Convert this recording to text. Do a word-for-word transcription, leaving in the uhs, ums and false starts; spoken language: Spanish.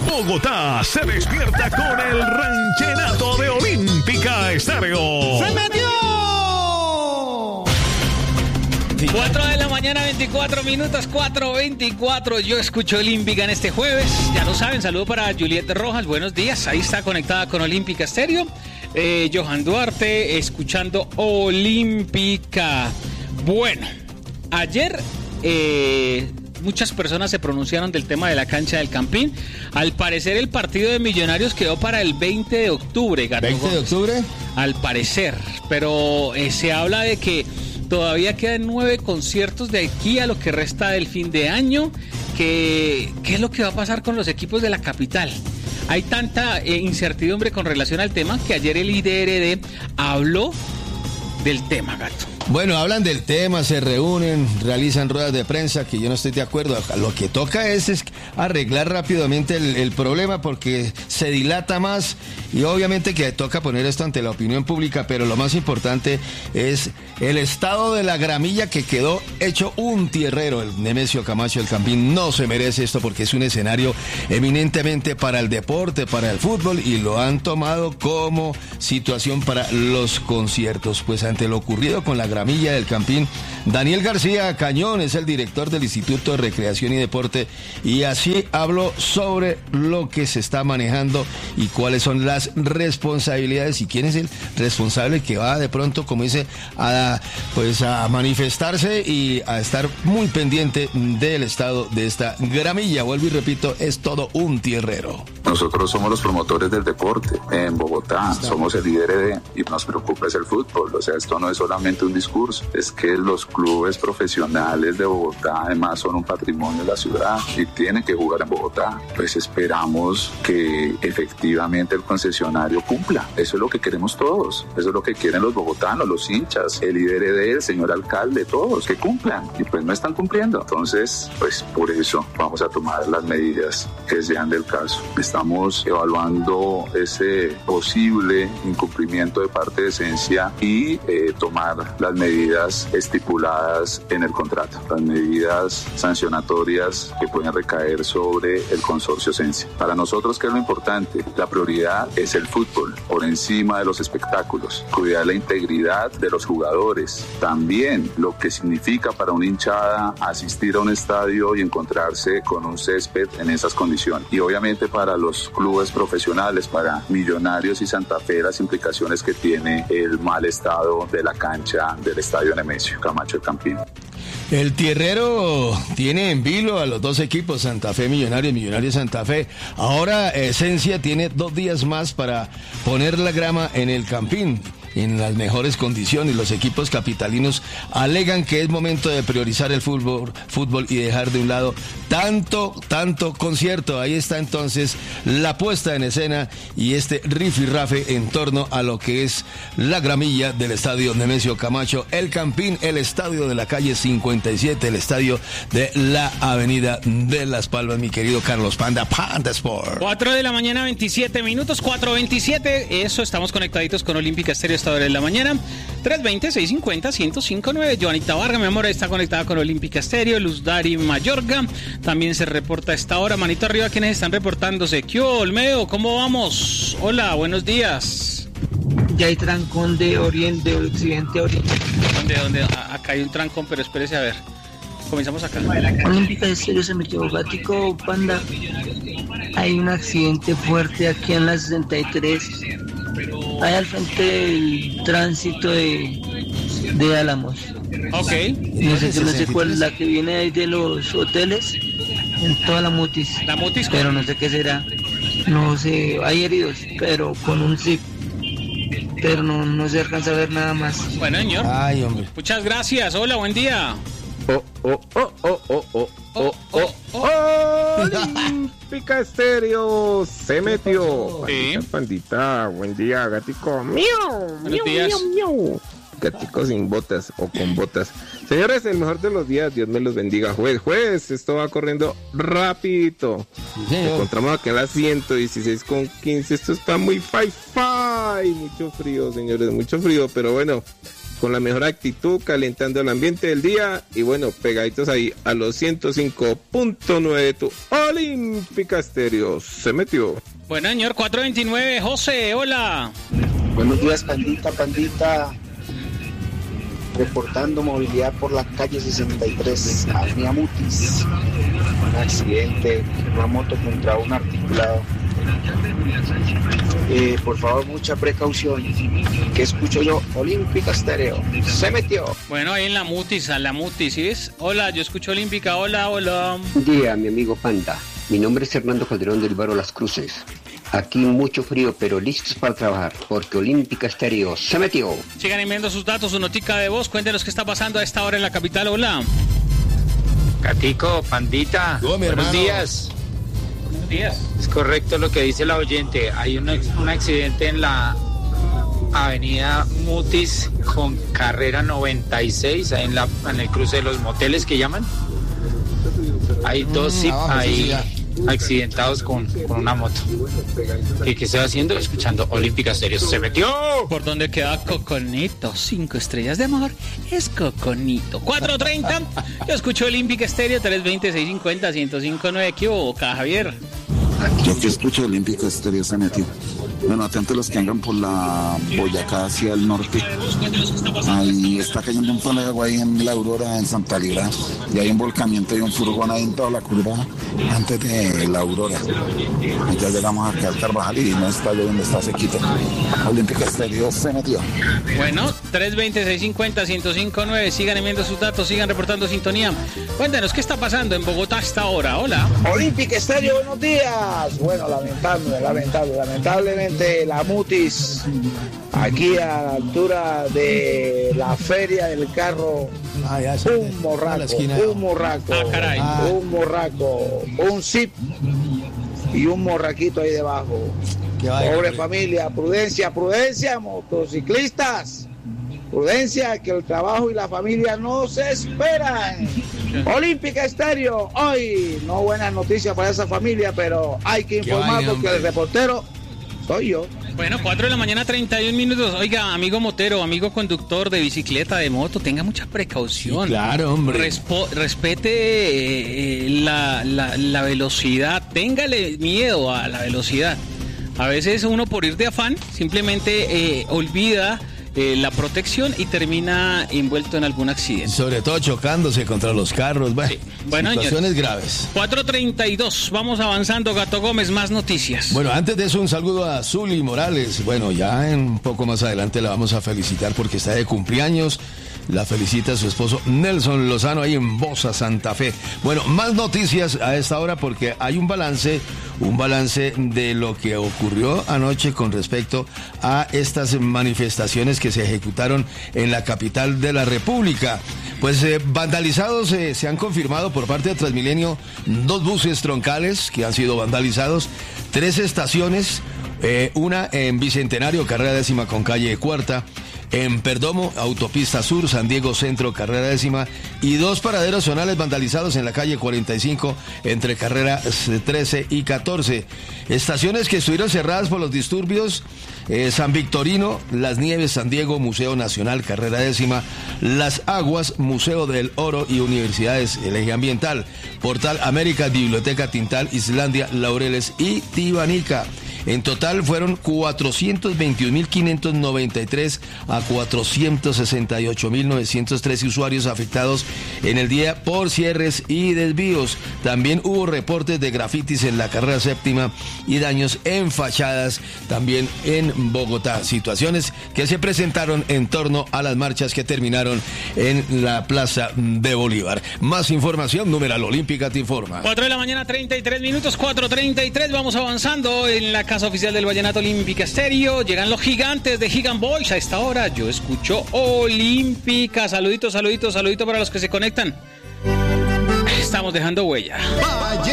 Bogotá se despierta con el ranchenato de Olímpica Estéreo. ¡Se metió! cuatro de la mañana, veinticuatro minutos, cuatro veinticuatro. Yo escucho Olímpica en este jueves. Ya lo saben, saludo para Juliet Rojas. Buenos días. Ahí está conectada con Olímpica Estéreo. Eh, Johan Duarte, escuchando Olímpica. Bueno, ayer eh, muchas personas se pronunciaron del tema de la cancha del Campín. Al parecer el partido de Millonarios quedó para el veinte de octubre, Gato ¿veinte de Gómez. octubre? Al parecer, pero eh, se habla de que todavía quedan nueve conciertos de aquí a lo que resta del fin de año. Que, ¿Qué es lo que va a pasar con los equipos de la capital? Hay tanta eh, incertidumbre con relación al tema que ayer el I D R D habló del tema, Gato. Bueno, hablan del tema, se reúnen, realizan ruedas de prensa, que yo no estoy de acuerdo. Lo que toca es, es arreglar rápidamente el, el problema porque se dilata más y obviamente que toca poner esto ante la opinión pública, pero lo más importante es el estado de la gramilla que quedó hecho un tierrero. El Nemesio Camacho del Campín no se merece esto porque es un escenario eminentemente para el deporte, para el fútbol y lo han tomado como situación para los conciertos. Pues ante lo ocurrido con la gramilla del Campín, Daniel García Cañón es el director del Instituto de Recreación y Deporte y así habló sobre lo que se está manejando y cuáles son las responsabilidades y quién es el responsable que va de pronto, como dice, a, pues a manifestarse y a estar muy pendiente del estado de esta gramilla. Vuelvo y repito, es todo un tierrero. Nosotros somos los promotores del deporte en Bogotá, somos el I D R D y nos preocupa es el fútbol. O sea, esto no es solamente un discurso, es que los clubes profesionales de Bogotá además son un patrimonio de la ciudad y tienen que jugar en Bogotá. Pues esperamos que efectivamente el concesionario cumpla. Eso es lo que queremos todos, eso es lo que quieren los bogotanos, los hinchas, el I D R D, el señor alcalde, todos, que cumplan. Y pues no están cumpliendo. Entonces, pues por eso vamos a tomar las medidas que sean del caso. Estamos evaluando ese posible incumplimiento de parte de Esencia y eh, tomar las medidas estipuladas en el contrato, las medidas sancionatorias que pueden recaer sobre el consorcio Esencia. Para nosotros, ¿qué es lo importante? La prioridad es el fútbol, por encima de los espectáculos, cuidar la integridad de los jugadores, también lo que significa para una hinchada asistir a un estadio y encontrarse con un césped en esas condiciones. Y obviamente para los clubes profesionales, para Millonarios y Santa Fe, las implicaciones que tiene el mal estado de la cancha del estadio Nemesio Camacho del Campín. El tierrero tiene en vilo a los dos equipos, Santa Fe Millonarios, Millonarios Santa Fe. Ahora Esencia tiene dos días más para poner la grama en el Campín en las mejores condiciones. Los equipos capitalinos alegan que es momento de priorizar el fútbol, fútbol y dejar de un lado tanto, tanto concierto. Ahí está entonces la puesta en escena y este rifirrafe en torno a lo que es la gramilla del estadio Nemesio Camacho, el Campín, el estadio de la calle cincuenta y siete, el estadio de la avenida de Las Palmas, mi querido Carlos Panda, Panda Sport. cuatro de la mañana, veintisiete minutos, cuatro veintisiete. Eso, estamos conectaditos con Olímpica Estéreo esta hora de la mañana. tres veinte, seiscientos cincuenta, ciento cinco punto nueve. Joanita Vargas, mi amor, está conectada con Olímpica Estéreo. Luz Dari Mayorga también se reporta a esta hora. Manito arriba, ¿quiénes están reportándose? ¿Qué Olmedo? ¿Cómo vamos? Hola, buenos días. Ya hay trancón de oriente, de occidente a oriente. ¿Dónde, dónde? A- acá hay un trancón, pero espérese a ver. Comenzamos acá. Olímpica Estéreo, se metió Gático, Panda. Hay un accidente fuerte aquí en la sesenta y tres. Ahí al frente del tránsito de, de Álamos. Ok. No sé, no sé cuál es la que viene ahí de los hoteles. En toda la mutis. La mutis. Pero no sé qué será. No sé, hay heridos, pero con un zip. Pero no, no se alcanza a ver nada más. Bueno, señor. Ay, hombre. Muchas gracias. Hola, buen día. Oh, oh, oh, oh, oh, oh, oh, oh, oh. Olímpica Estéreo se metió. Sí. Pandita, pandita, buen día, gatico. Miau, Buenos miau, días. miau, miau. Gatico sin botas o con botas. Señores, el mejor de los días, Dios me los bendiga. Juez, juez, esto va corriendo rapidito. Sí, Nos encontramos aquí a las ciento dieciséis con quince. Esto está muy fi-fi. Mucho frío, señores, mucho frío. Pero bueno, con la mejor actitud, calentando el ambiente del día y bueno, pegaditos ahí a los ciento cinco punto nueve de tu Olímpica Estéreo. Se metió. Bueno, señor, cuatro veintinueve, José, hola. Buenos días, pandita, pandita. Reportando movilidad por la calle sesenta y tres, Avenida Mutis. Un accidente, una moto contra un articulado. Eh, por favor, mucha precaución. ¿Qué escucho yo? Olímpica Estéreo. Se metió. Bueno, ahí en la Mutis, a la Mutis, ¿sí ves? Hola, yo escucho Olímpica, hola, hola. Buen día, mi amigo Panda. Mi nombre es Hernando Calderón del barrio Las Cruces. Aquí mucho frío, pero listos para trabajar, porque Olímpica Estéreo se metió. Sigan enviando sus datos, su notica de voz. Cuéntenos qué está pasando a esta hora en la capital. Hola. Gatico, Pandita, Yo, mi buenos hermano. días. Buenos días. Es correcto lo que dice la oyente. Hay un, un accidente en la avenida Mutis con carrera noventa y seis, ahí en, la, en el cruce de los moteles que llaman. Hay dos Mm, zip abajo, sí, ahí ya. accidentados con, con una moto. ¿Y qué estoy haciendo? Escuchando Olímpica Estéreo. ¡Se metió! ¿Por dónde queda Coconito? Cinco estrellas de amor. Es Coconito. cuatro treinta. Yo escucho Olímpica Estéreo. tres veinte, seiscientos cincuenta, ciento cinco punto nueve. ¿Qué hubo, Javier? Yo que escucho Olímpica Estéreo se metió. Bueno, atentos los que vengan por la Boyacá hacia el norte. Ahí está cayendo un palo de agua ahí en la Aurora, en Santa Ligra. Y hay un volcamiento y un furgón ahí en toda la curva antes de la Aurora. Y ya llegamos acá al Carvajal y no está lloviendo, está sequito. Olímpica Estéreo se metió. Bueno, tres veinte, seiscientos cincuenta, ciento cinco punto nueve. Sigan enviando sus datos, sigan reportando sintonía. Cuéntanos, ¿qué está pasando en Bogotá hasta ahora? Hola. Olímpica Estéreo, buenos días. Bueno, lamentable, lamentable, lamentablemente la Mutis, aquí a la altura de la feria del carro, Ah, ya, sí, un a la morraco, esquina. un morraco, Ah, caray. un morraco, un zip y un morraquito ahí debajo. Qué vaina, Pobre hombre. familia, prudencia, prudencia, motociclistas. Prudencia, que el trabajo y la familia no se esperan. Olímpica Estéreo, hoy no buenas noticias para esa familia, pero hay que Qué informar vaina, porque hombre. el reportero soy yo. Bueno, cuatro de la mañana, treinta y un minutos. Oiga, amigo motero, amigo conductor de bicicleta, de moto, tenga mucha precaución. Sí, claro, hombre. Respo- respete eh, la, la, la velocidad, téngale miedo a la velocidad. A veces uno por ir de afán simplemente eh, olvida eh, la protección y termina envuelto en algún accidente. Sobre todo chocándose contra los carros. Bueno, Sí. Bueno, situaciones señores. graves. cuatro treinta y dos, vamos avanzando, Gato Gómez, más noticias. Bueno, antes de eso, un saludo a Zuli Morales. Bueno, ya en un poco más adelante la vamos a felicitar porque está de cumpleaños. La felicita su esposo Nelson Lozano ahí en Bosa, Santa Fe. Bueno, más noticias a esta hora porque hay un balance, un balance de lo que ocurrió anoche con respecto a estas manifestaciones que se ejecutaron en la capital de la República. Pues eh, vandalizados eh, se han confirmado por parte de Transmilenio dos buses troncales que han sido vandalizados, tres estaciones, eh, una en Bicentenario, carrera décima con calle cuarta, en Perdomo, Autopista Sur, San Diego Centro, carrera décima, y dos paraderos zonales vandalizados en la calle cuarenta y cinco, entre carreras trece y catorce. Estaciones que estuvieron cerradas por los disturbios, eh, San Victorino, Las Nieves, San Diego, Museo Nacional, carrera décima, Las Aguas, Museo del Oro y Universidades, el eje ambiental, Portal América, Biblioteca Tintal, Islandia, Laureles y Tibanica. En total fueron cuatrocientos veintiún mil quinientos noventa y tres a cuatrocientos sesenta y ocho mil novecientos trece usuarios afectados en el día por cierres y desvíos. También hubo reportes de grafitis en la carrera séptima y daños en fachadas también en Bogotá. Situaciones que se presentaron en torno a las marchas que terminaron en la Plaza de Bolívar. Más información, numeral Olímpica te informa. cuatro de la mañana, treinta y tres minutos, cuatro treinta y tres, vamos avanzando en la casa oficial del Vallenato Olímpica Estéreo. Llegan los gigantes de Gigant Boys a esta hora. Yo escucho Olímpica. Saluditos, saluditos, saluditos para los que se conectan. Estamos dejando huella.